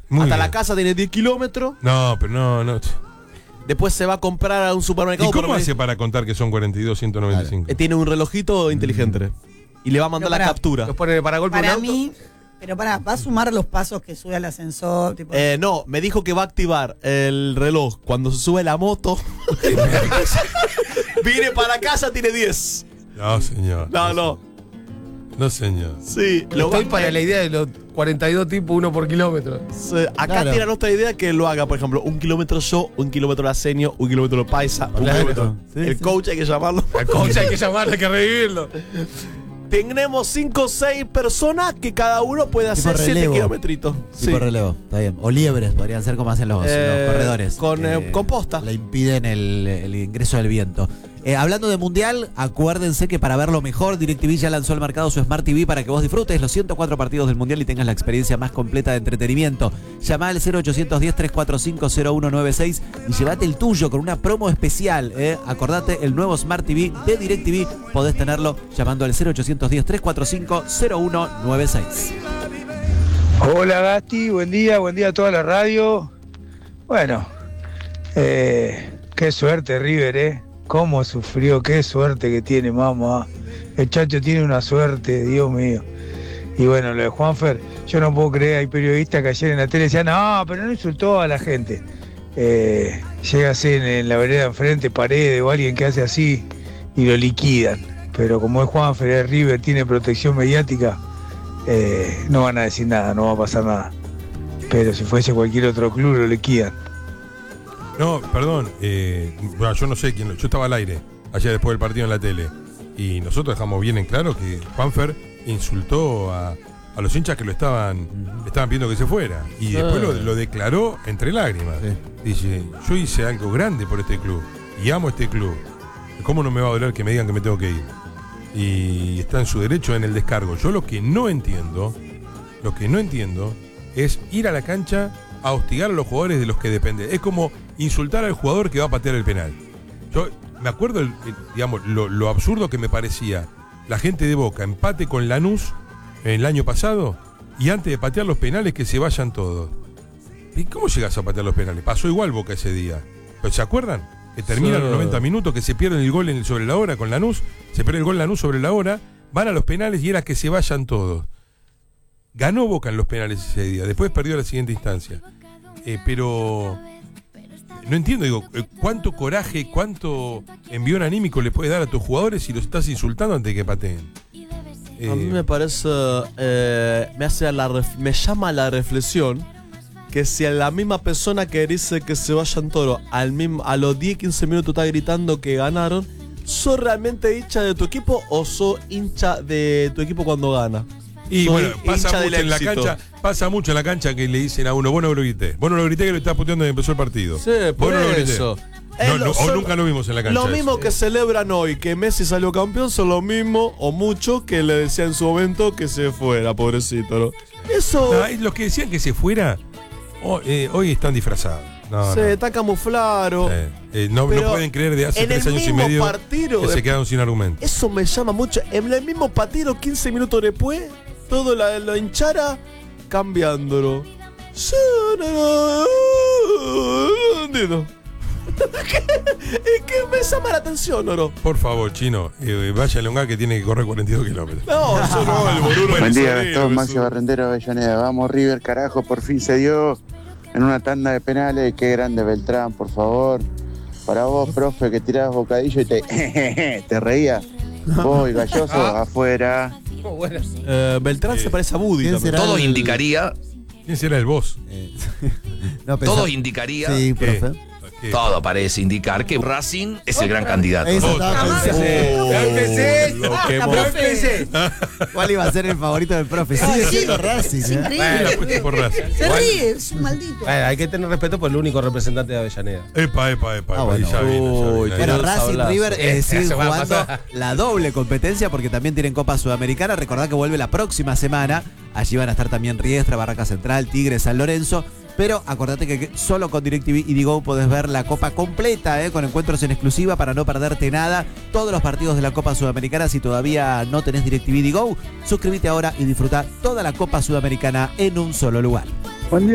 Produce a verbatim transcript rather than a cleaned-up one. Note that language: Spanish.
Muy Hasta bien. la casa tiene diez kilómetros. No, pero no, no. Después se va a comprar a un supermercado. ¿Y cómo por- hace para contar que son cuarenta y dos, ciento noventa y cinco? Eh, Tiene un relojito inteligente. Y le va a mandar Pero la pará, captura. Los pone para golpe un Para auto. mí, pero para, ¿va a sumar los pasos que sube al ascensor? Tipo, Eh, no, me dijo que va a activar el reloj cuando se sube la moto. Vine para casa, tiene diez. No, señor. No, no. No, señor. Sí, lo Estoy va- para la idea de los cuarenta y dos tipos, uno por kilómetro. Sí, acá Claro. tiene nuestra idea que lo haga, por ejemplo, un kilómetro yo, un kilómetro la seño, un kilómetro paisa, un Claro. kilómetro. Sí, el sí. coach hay que llamarlo. El coach hay que llamarlo, hay que revivirlo. Tenemos cinco o seis personas que cada uno puede Tipo hacer siete relevo. kilometritos. Sí. Tipo relevo, está bien. O liebres, podrían ser como hacen los, Eh, los corredores. con, eh, con posta. Le impiden el, el ingreso del viento. Eh, hablando de Mundial, acuérdense que para verlo mejor, DirecTV ya lanzó al mercado su Smart T V para que vos disfrutes los ciento cuatro partidos del Mundial y tengas la experiencia más completa de entretenimiento. Llama al cero ochocientos diez, trescientos cuarenta y cinco, cero uno noventa y seis y llévate el tuyo con una promo especial. Eh. Acordate, el nuevo Smart T V de DirecTV podés tenerlo llamando al cero ochocientos diez, trescientos cuarenta y cinco, cero uno noventa y seis. Hola Gasti, buen día, buen día a toda la radio. Bueno, eh, qué suerte River, ¿eh? Cómo sufrió, qué suerte que tiene, mamá. El Chacho tiene una suerte, Dios mío. Y bueno, lo de Juanfer, yo no puedo creer, hay periodistas que ayer en la tele decían, no, pero no insultó a la gente. Eh, llega así en, en la vereda enfrente, Paredes o alguien que hace así y lo liquidan. Pero como es Juanfer, es River, tiene protección mediática. Eh, no van a decir nada, no va a pasar nada. Pero si fuese cualquier otro club lo liquidan. No, perdón. Eh, bueno, yo no sé quién. lo- Yo estaba al aire ayer después del partido en la tele. Y nosotros dejamos bien en claro que Juanfer insultó a, a los hinchas que lo estaban, le estaban pidiendo que se fuera. Y después lo, lo declaró entre lágrimas. Dice, yo hice algo grande por este club. Y amo este club. ¿Cómo no me va a doler que me digan que me tengo que ir? Y está en su derecho en el descargo. Yo lo que no entiendo, lo que no entiendo es ir a la cancha a hostigar a los jugadores de los que depende. Es como insultar al jugador que va a patear el penal. Yo me acuerdo, el, el, digamos, lo, lo absurdo que me parecía la gente de Boca, empate con Lanús el año pasado, y antes de patear los penales que se vayan todos. ¿Y cómo llegas a patear los penales? Pasó igual Boca ese día. ¿Pero se acuerdan? Que terminan Sí. los noventa minutos, que se pierde el gol en el sobre la hora con Lanús, se pierde el gol Lanús sobre la hora, van a los penales y era que se vayan todos. Ganó Boca en los penales ese día, después perdió la siguiente instancia. Eh, pero no entiendo, digo, eh, cuánto coraje, cuánto envión anímico le puedes dar a tus jugadores si los estás insultando antes de que pateen. Eh, A mí me parece, eh, me hace la ref- me llama a la reflexión que si a la misma persona que dice que se vayan todos, al mismo, a los diez quince minutos está gritando que ganaron, ¿sos realmente hincha de tu equipo o sos hincha de tu equipo cuando gana? Y Soy bueno, pasa hincha del mucho en la éxito. cancha, pasa mucho en la cancha que le dicen a uno, vos no lo grité, vos no lo grité que lo estás puteando desde que empezó el partido. Sí, Vos por no lo grité. eso. No, Es no, lo- o son- nunca lo vimos en la cancha. Lo mismo eso. que celebran hoy que Messi salió campeón son lo mismo o mucho que le decía en su momento que se fuera, pobrecito, ¿no? Eso No, es los que decían que se fuera, oh, eh, hoy están disfrazados. No, se no. está camuflado. Eh, eh, no, no Pero pueden creer de hace en tres el años y mismo medio partido que de- se quedaron sin argumento. Eso me llama mucho. En el mismo partido, quince minutos después, todo la, la hinchara cambiándolo. Sí, no, no, no entiendo. Es que me llama la atención, ¿no? Por favor, Chino, eh, vaya a Longa que tiene que correr cuarenta y dos kilómetros. No, eso no, el boludo. Buen día, Solero, Gastón, eso. Macio Barrendero, Avellaneda. Vamos, River, carajo, por fin se dio en una tanda de penales. Qué grande Beltrán, por favor. Para vos, profe, que tirabas bocadillo y te, te reías. Vos y Galloso, afuera. Oh, bueno. Eh, Beltrán Eh, se parece a Woody ¿quién también. será? Todo el- indicaría, ¿Quién será el boss? Eh, no, pensá- todo indicaría, Sí, ¿Qué? profe. ¿Qué? todo parece indicar que Racing es el gran candidato. Eso Vos, estaba jamás. pensando. Oh, Ya empecé. lo Ya quemó. empecé. ¿Cuál iba a ser el favorito del profe? Sigue sí, siendo Racing. es ¿eh? increíble. La apuesta por Racing. Se ríe, es un maldito. Bueno, hay que tener respeto por el único representante de Avellaneda. Epa, epa, epa. Ah, epa, bueno. y ya vino, ya vino, Uy, ya Bueno, vino. Pero Racing sablazo. River eh, Eh, siguen se va a jugando pasar. la doble competencia porque también tienen Copa Sudamericana. Recordad que vuelve la próxima semana. Allí van a estar también Riestra, Barraca Central, Tigre, San Lorenzo. Pero acordate que solo con DirecTV y Digo podés ver la Copa completa, eh, con encuentros en exclusiva para no perderte nada. Todos los partidos de la Copa Sudamericana. Si todavía no tenés DirecTV y Digo, suscríbete ahora y disfruta toda la Copa Sudamericana en un solo lugar. Buen día.